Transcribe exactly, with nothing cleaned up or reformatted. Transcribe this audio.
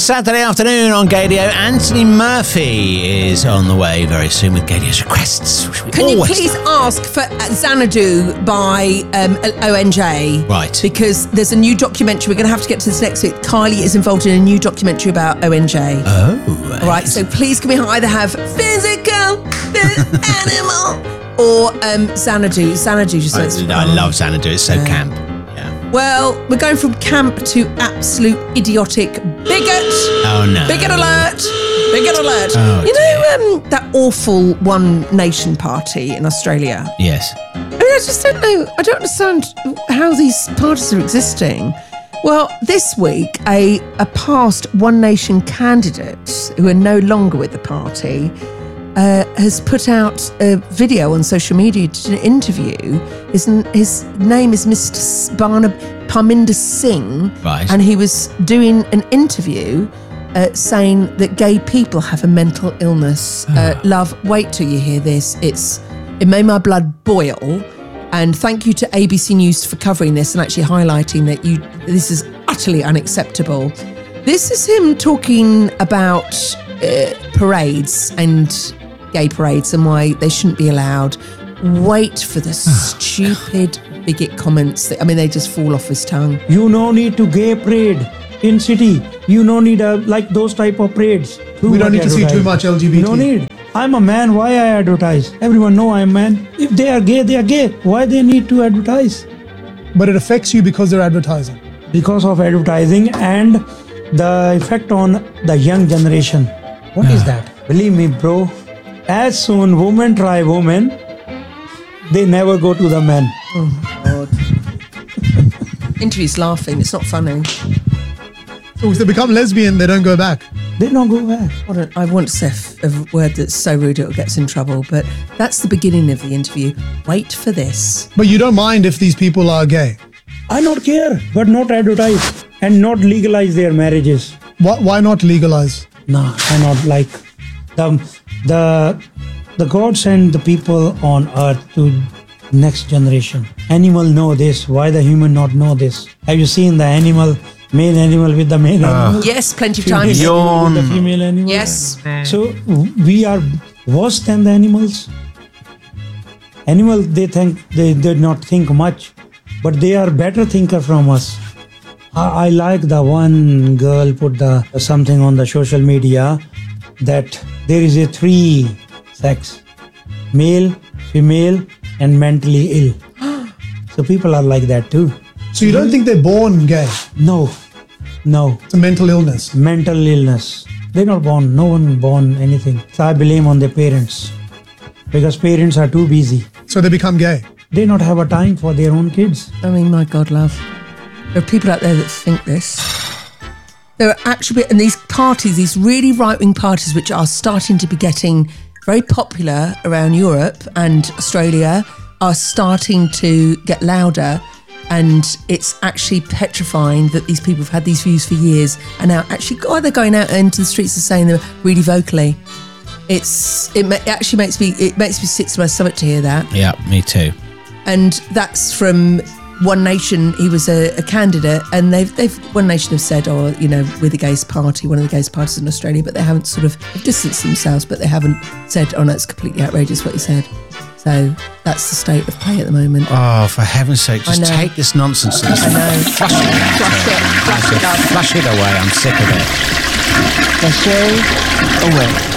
Saturday afternoon on Gaydio. Anthony Murphy is on the way very soon with Gaydio's requests. Can you please ask for Xanadu by um, O N J? Right. Because there's a new documentary. We're going to have to get to this next week. Kylie is involved in a new documentary about O N J. Oh. All right, so please can we either have physical, animal, or um, Xanadu. Xanadu just makes I, I love Xanadu. It's so yeah. camp. Yeah. Well, we're going from camp to absolute idiotic bigot. Oh, no. Bigot alert. Bigot alert. Oh, you know um, that awful One Nation party in Australia? Yes. I mean, I just don't know. I don't understand how these parties are existing. Well, this week, a, a past One Nation candidate who are no longer with the party uh, has put out a video on social media to an interview. His, his name is Mister Barnab Parminder Singh. Right. And he was doing an interview uh, saying that gay people have a mental illness. Oh. Uh, love, wait till you hear this. It's It made my blood boil. And thank you to A B C News for covering this and actually highlighting that you this is utterly unacceptable. This is him talking about uh, parades and gay parades and why they shouldn't be allowed. Wait for the stupid bigot comments. That, I mean, they just fall off his tongue. You no need to gay parade in city. You no need a, like those type of parades. Too we don't need to see too much L G B T. No need. I'm a man, why I advertise? Everyone know I'm a man. If they are gay, they are gay. Why they need to advertise? But it affects you because they're advertising. Because of advertising and the effect on the young generation. What yeah. is that? Believe me, bro, as soon women try women, they never go to the men. Oh, God. Interview's laughing, it's not funny. So if they become lesbian, they don't go back. They don't go back. I want to say a word that's so rude it gets in trouble, but that's the beginning of the interview. Wait for this. But you don't mind if these people are gay? I don't care, but not advertise and not legalize their marriages. Why, why not legalize? No, I not like the the the God sent the people on earth to next generation. Animal know this. Why the human not know this? Have you seen the animal? Male animal with the male uh, animal. Yes, plenty of times. Yawn. With the female animal. Yes. So we are worse than the animals. Animals, they think they did not think much, but they are better thinker from us. I, I like the one girl put the something on the social media that there is a three sex, male, female, and mentally ill. So people are like that too. So you don't think they're born gay? No, no. It's a mental illness. Mental illness. They're not born. No one born anything. So I blame on their parents. Because parents are too busy. So they become gay? They not have a time for their own kids. I mean, my God, love. There are people out there that think this. There are actually, and these parties, these really right-wing parties, which are starting to be getting very popular around Europe and Australia, are starting to get louder. And it's actually petrifying that these people have had these views for years and now actually oh, they're going out into the streets and saying them really vocally. It's it, ma- it actually makes me it makes me sick to my stomach to hear that. Yeah, me too. And that's from One Nation. He was a, a candidate, and they've they've One Nation have said, oh, you know, we're the gayest party, one of the gayest parties in Australia, but they haven't sort of distanced themselves, but they haven't said, oh no, it's completely outrageous what he said. So that's the state of play at the moment. Oh, for heaven's sake, just take this nonsense and I know. flush it. Flush it. Flush it up. Flush it away. I'm sick of it. Flush it away.